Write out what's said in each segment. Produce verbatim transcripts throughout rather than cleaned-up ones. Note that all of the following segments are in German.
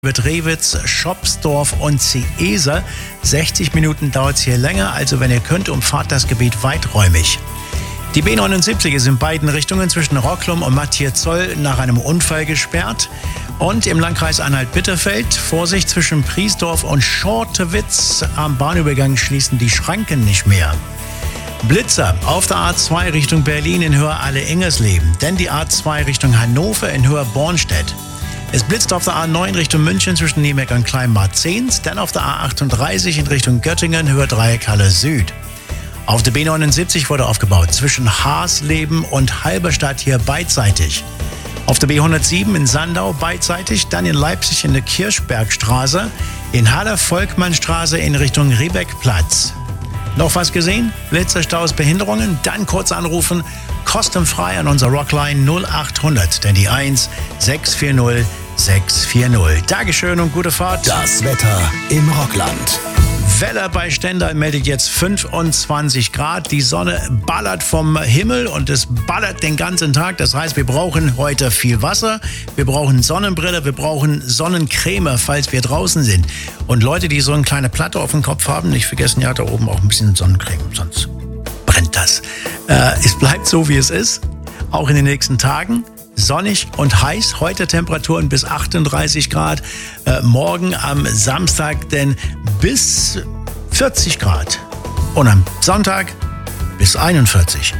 Mit Rewitz, Schopsdorf und Ciese. sechzig Minuten dauert es hier länger, also wenn ihr könnt, umfahrt das Gebiet weiträumig. Die B neunundsiebzig ist in beiden Richtungen zwischen Rocklum und Matthias-Zoll nach einem Unfall gesperrt. Und im Landkreis Anhalt-Bitterfeld, Vorsicht, zwischen Priesdorf und Schortewitz am Bahnübergang schließen die Schranken nicht mehr. Blitzer auf der A zwei Richtung Berlin in Höhe Alle-Ingersleben, denn die A zwei Richtung Hannover in Höhe Bornstedt. Es blitzt auf der A neun Richtung München zwischen Niemeck und Kleinmarzens, dann auf der A achtunddreißig in Richtung Göttingen, Höhe Dreieckhalle Süd. Auf der B neunundsiebzig wurde aufgebaut zwischen Haasleben und Halberstadt hier beidseitig. Auf der B hundertsieben in Sandau beidseitig, dann in Leipzig in der Kirchbergstraße, in Halle Volkmannstraße in Richtung Riebeckplatz. Noch was gesehen? Blitzerstaus, Behinderungen? Dann kurz anrufen, kostenfrei an unser Rockline null achthundert, denn die eins sechs vier null sechs vier null. Dankeschön und gute Fahrt. Das Wetter im Rockland. Weller bei Stendal meldet jetzt fünfundzwanzig Grad. Die Sonne ballert vom Himmel und es ballert den ganzen Tag. Das heißt, wir brauchen heute viel Wasser, wir brauchen Sonnenbrille, wir brauchen Sonnencreme, falls wir draußen sind. Und Leute, die so eine kleine Platte auf dem Kopf haben, nicht vergessen, ja, da oben auch ein bisschen Sonnencreme, sonst brennt das. Äh, es bleibt so, wie es ist, auch in den nächsten Tagen. Sonnig und heiß, heute Temperaturen bis achtunddreißig Grad, äh, morgen am Samstag denn bis vierzig Grad und am Sonntag bis einundvierzig.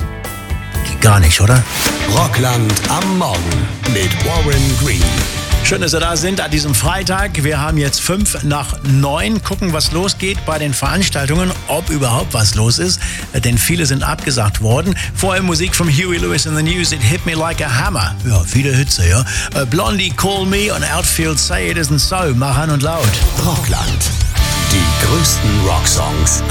Geht gar nicht, oder? Rockland am Morgen mit Warren Green. Schön, dass Sie da sind an diesem Freitag. Wir haben jetzt fünf nach neun. Gucken, was losgeht bei den Veranstaltungen, ob überhaupt was los ist, denn viele sind abgesagt worden. Vorher Musik von Huey Lewis in the News, It Hit Me Like a Hammer. Ja, viele Hitze, ja. Blondie, Call Me und Outfield, Say It Isn't So. Mach an und laut. Rockland. Die größten Rocksongs